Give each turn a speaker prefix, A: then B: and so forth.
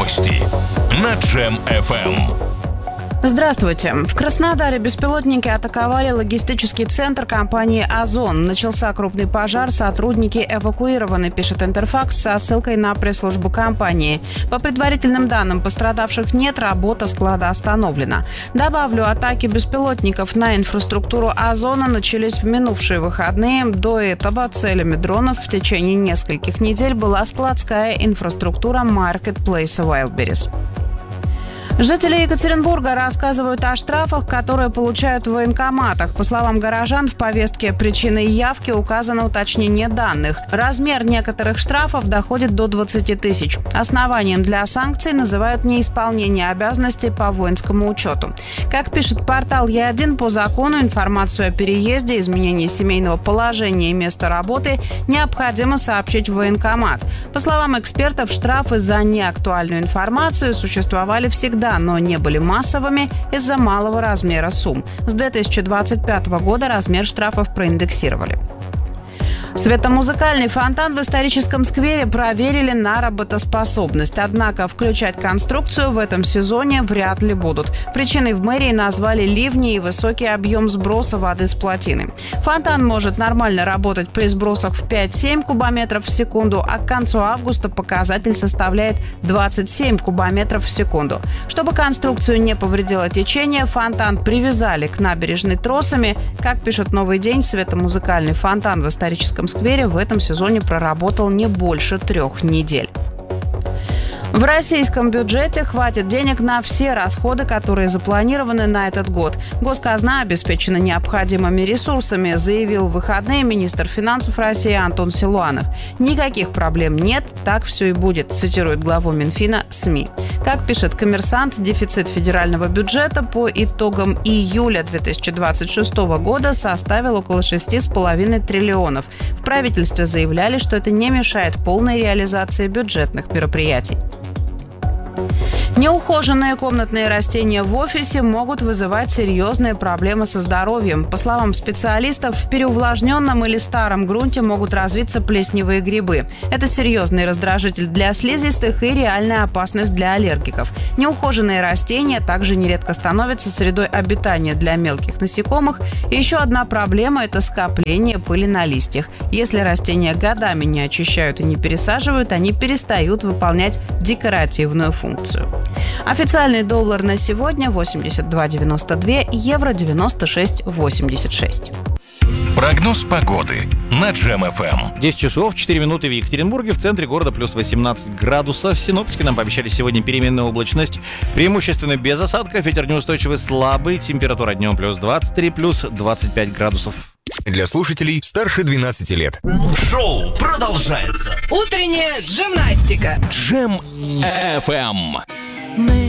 A: Новости на Джем FM.
B: Здравствуйте. В Краснодаре беспилотники атаковали логистический центр компании «Озон». Начался крупный пожар, сотрудники эвакуированы, пишет Интерфакс со ссылкой на пресс-службу компании. По предварительным данным, пострадавших нет, работа склада остановлена. Добавлю, атаки беспилотников на инфраструктуру «Озона» начались в минувшие выходные. До этого целями дронов в течение нескольких недель была складская инфраструктура маркетплейса Wildberries. Жители Екатеринбурга рассказывают о штрафах, которые получают в военкоматах. По словам горожан, в повестке причиной явки указано уточнение данных. Размер некоторых штрафов доходит до 20 тысяч. Основанием для санкций называют неисполнение обязанностей по воинскому учету. Как пишет портал Е1, по закону информацию о переезде, изменении семейного положения и места работы необходимо сообщить в военкомат. По словам экспертов, штрафы за неактуальную информацию существовали всегда, но не были массовыми из-за малого размера сумм. С 2025 года размер штрафов проиндексировали. Светомузыкальный фонтан в историческом сквере проверили на работоспособность. Однако включать конструкцию в этом сезоне вряд ли будут. Причиной в мэрии назвали ливни и высокий объем сброса воды с плотины. Фонтан может нормально работать при сбросах в 5-7 кубометров в секунду, а к концу августа показатель составляет 27 кубометров в секунду. Чтобы конструкцию не повредило течение, фонтан привязали к набережной тросами. Как пишет «Новый день», светомузыкальный фонтан в историческом сквере в этом сезоне проработал не больше 3 недель. В российском бюджете хватит денег на все расходы, которые запланированы на этот год. Госказна обеспечена необходимыми ресурсами, заявил в выходные министр финансов России Антон Силуанов. Никаких проблем нет, так все и будет, цитирует главу Минфина СМИ. Как пишет «Коммерсант», дефицит федерального бюджета по итогам июля 2026 года составил около 6,5 триллионов. В правительстве заявляли, что это не мешает полной реализации бюджетных мероприятий. Неухоженные комнатные растения в офисе могут вызывать серьезные проблемы со здоровьем. По словам специалистов, в переувлажненном или старом грунте могут развиться плесневые грибы. Это серьезный раздражитель для слизистых и реальная опасность для аллергиков. Неухоженные растения также нередко становятся средой обитания для мелких насекомых. И еще одна проблема – это скопление пыли на листьях. Если растения годами не очищают и не пересаживают, они перестают выполнять декоративную функцию. Официальный доллар на сегодня 82,92, евро 96,86.
A: Прогноз погоды на Джем FM.
C: 10 часов 4 минуты в Екатеринбурге, в центре города плюс 18 градусов. Синоптики нам пообещали сегодня переменную облачность, преимущественно без осадков, ветер неустойчивый слабый, температура днем плюс 23, плюс 25 градусов.
A: Для слушателей старше 12 лет.
D: Шоу продолжается.
E: Утренняя гимнастика.
A: Джем FM.
F: Мы